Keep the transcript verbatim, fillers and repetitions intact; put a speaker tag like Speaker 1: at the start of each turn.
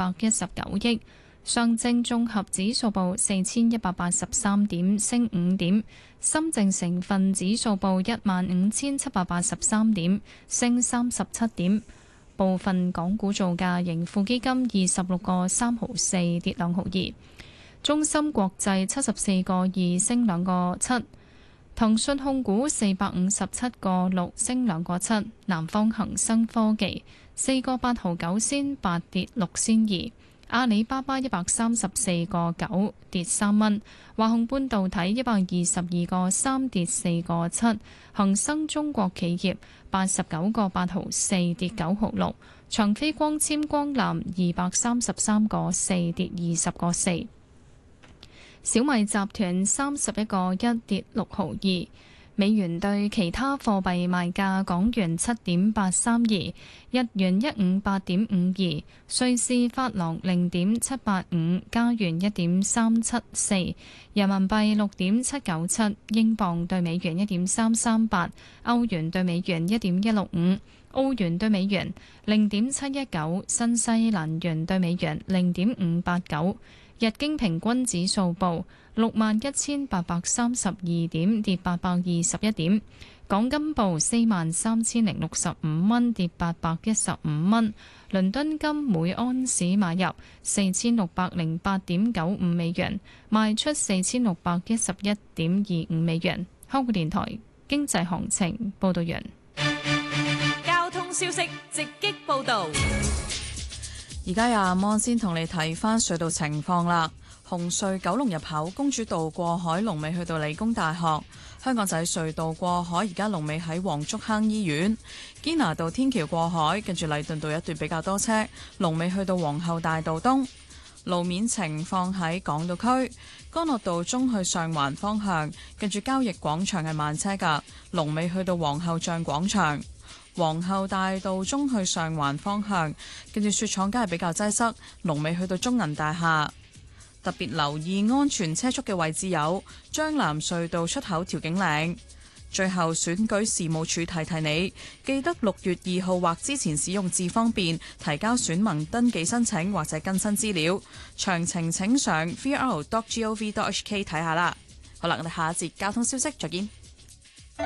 Speaker 1: 百一十九億。上證綜合指數報四千一百八十三點，升五點。深證成分指數報一萬五千七百八十三點，升三十七點。部分港股造價，盈富基金二十六個三毫四，跌兩毫二。中芯國際七十四個二，升兩個七。騰訊控股四百五十七個六，升兩個七。南方恒生科技四個八毫九仙八，跌六仙二。阿里巴巴一百三十四個九，跌三蚊。華虹半導體一百二十二個三，跌四個七。恒生中國企業八十九個八毫四，跌九毫六。長飛光纖光纜二百三十三個四，跌二十個四。小米集團三十一個一，跌六毫二。美元對其他貨幣賣價：港元七點八三二，日元一五八點五二，瑞士法郎零點七八五，加元一點三七四，人民幣六點七九七，英鎊對美元一點三三八，歐元對美元一點一六五，澳元對美元零點七一九，新西蘭元對美元零點五八九。日經平均指數報六萬一千八百三十二點，跌八百二十一點。港金報四萬三千零六十五蚊，跌八百一十五蚊。倫敦金每安士買入四千六百零八點九五美元，賣出四千六百一十一點二五美元。香港電台經濟行情報道完。
Speaker 2: 交通消息直擊報道。
Speaker 3: 而家阿摩先同你睇翻隧道情況啦。紅隧九龍入口公主道過海龍尾去到理工大學，香港仔隧道過海而家龍尾喺黃竹坑醫院，堅拿道天橋過海跟住禮頓道一段比較多車，龍尾去到皇后大道東。路面情況喺港島區，干諾道中去上環方向跟住交易廣場係慢車㗎，龍尾去到皇后像廣場。皇后大道中去上環方向，跟住雪廠街係比較擠塞，龍尾去到中銀大廈。特別留意安全車速嘅位置有將藍隧道出口調景嶺。最後選舉事務處提提你，記得六月二號或之前使用智方便提交選民登記申請或者更新資料，詳情請上 v r dot gov dot h k 睇下啦。好啦，我哋下一節交通消息再見。